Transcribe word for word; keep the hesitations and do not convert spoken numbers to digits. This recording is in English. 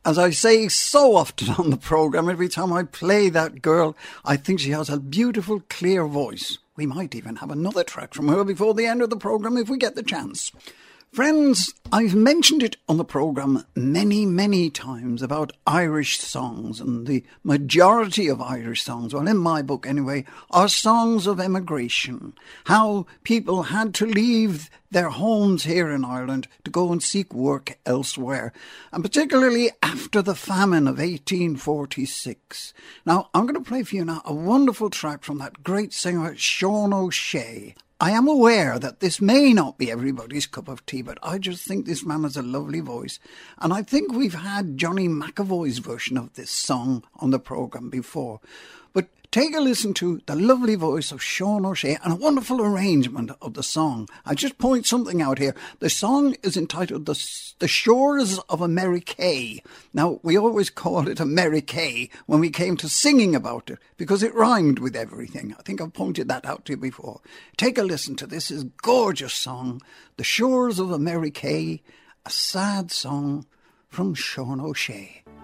As I say so often on the programme, every time I play that girl, I think she has a beautiful, clear voice. We might even have another track from her before the end of the programme if we get the chance. Friends, I've mentioned it on the programme many, many times about Irish songs, and the majority of Irish songs, well, in my book anyway, are songs of emigration. How people had to leave their homes here in Ireland to go and seek work elsewhere, and particularly after the famine of eighteen forty-six. Now, I'm going to play for you now a wonderful track from that great singer Sean O'Shea. I am aware that this may not be everybody's cup of tea, but I just think this man has a lovely voice. And I think we've had Johnny McAvoy's version of this song on the programme before. But take a listen to the lovely voice of Sean O'Shea and a wonderful arrangement of the song. I just point something out here. The song is entitled The, the Shores of Amerikay. Now, we always called it Amerikay when we came to singing about it because it rhymed with everything. I think I've pointed that out to you before. Take a listen to this. This is a gorgeous song, The Shores of Amerikay, a sad song from Sean O'Shea.